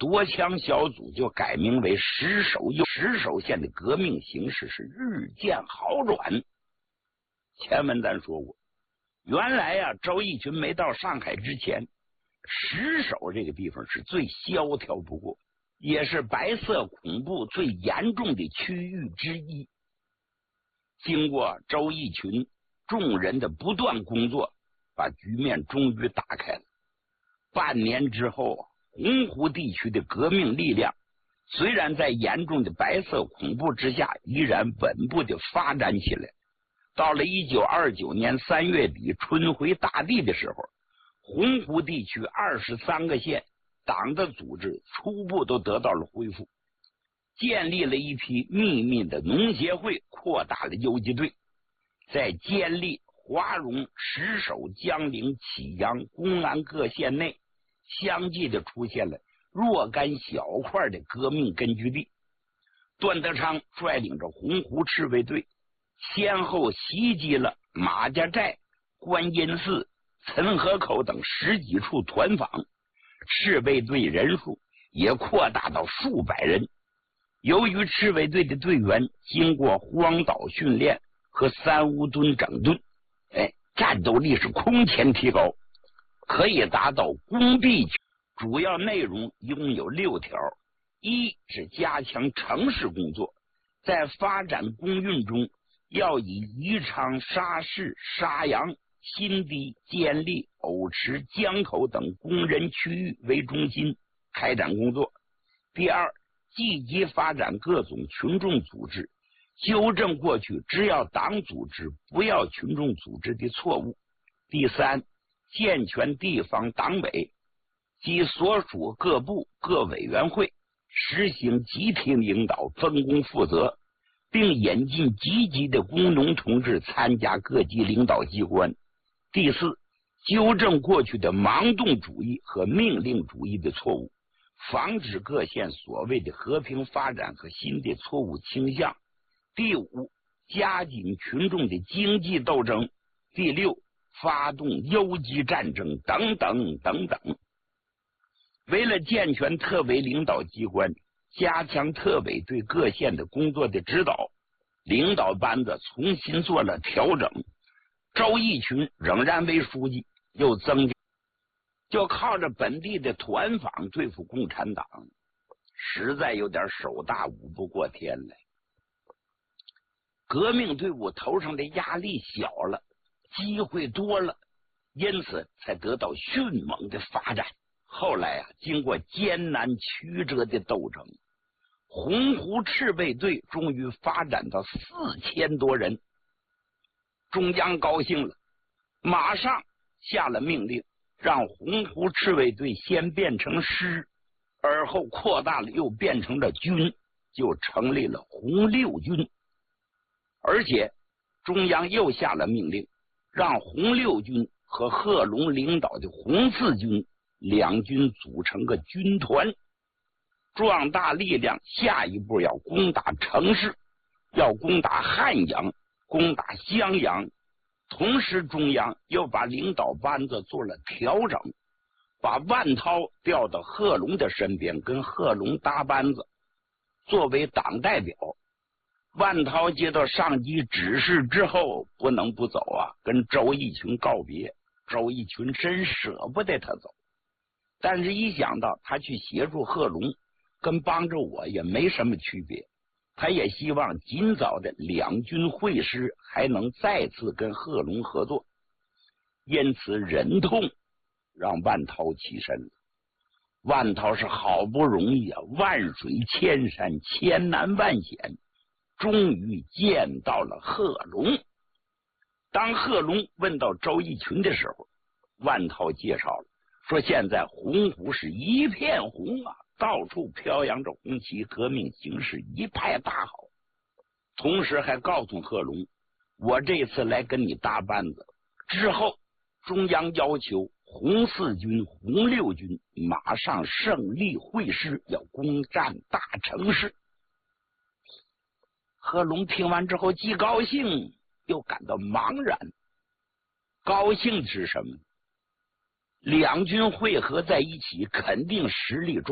夺强小组就改名为石首县的革命形势是日渐好转。前文咱说过，原来呀，周逸群没到上海之前，石首这个地方是最萧条不过，也是白色恐怖最严重的区域之一。经过周逸群众人的不断工作，把局面终于打开了。半年之后，洪湖地区的革命力量虽然在严重的白色恐怖之下，依然稳步的发展起来。到了1929年3月底春回大地的时候，洪湖地区23个县党的组织初步都得到了恢复，建立了一批秘密的农协会，扩大了游击队，在监利、华容、石首、江陵、启阳、公安各县内相继的出现了若干小块的革命根据地。段德昌率领着洪湖赤卫队先后袭击了马家寨、观音寺、岑河口等10几处团坊，赤卫队人数也扩大到数百人。由于赤卫队的队员经过荒岛训练和3、5吨整顿，战斗力是空前提高，可以达到攻必。主要内容一共有6条：一是加强城市工作，在发展工运中要以宜昌、沙市、沙洋、新地、监利、藕池、江口等工人区域为中心开展工作。第二，积极发展各种群众组织，纠正过去只要党组织不要群众组织的错误。第三，健全地方党委及所属各部各委员会，实行集体领导，分工负责，并引进积极的工农同志参加各级领导机关。第四，纠正过去的盲动主义和命令主义的错误，防止各县所谓的和平发展和新的错误倾向。第五，加紧群众的经济斗争。第六，发动游击战争等等等等。为了健全特委领导机关，加强特委对各县的工作的指导，领导班子重新做了调整。周逸群仍然为书记，又增加，就靠着本地的团坊对付共产党，实在有点手大舞不过天来。革命队伍头上的压力小了，机会多了，因此才得到迅猛的发展。后来经过艰难曲折的斗争，洪湖赤卫队终于发展到4000多人。中央高兴了，马上下了命令，让洪湖赤卫队先变成师，而后扩大了又变成了军，就成立了红六军。而且中央又下了命令，让红六军和贺龙领导的红四军两军组成个军团，壮大力量。下一步要攻打城市，要攻打汉阳，攻打襄阳。同时中央又把领导班子做了调整，把万涛调到贺龙的身边，跟贺龙搭班子，作为党代表。万涛接到上级指示之后，不能不走跟周逸群告别。周逸群真舍不得他走，但是一想到他去协助贺龙，跟帮着我也没什么区别，他也希望尽早的两军会师，还能再次跟贺龙合作，因此忍痛让万涛起身了。万涛是好不容易万水千山，千难万险，终于见到了贺龙。当贺龙问到周逸群的时候，万涛介绍了，说现在洪湖是一片红到处飘扬着红旗，革命形势一派大好。同时还告诉贺龙，我这次来跟你搭班子之后，中央要求红四军、红六军马上胜利会师，要攻占大城市。贺龙听完之后既高兴又感到茫然。高兴是什么？两军汇合在一起，肯定实力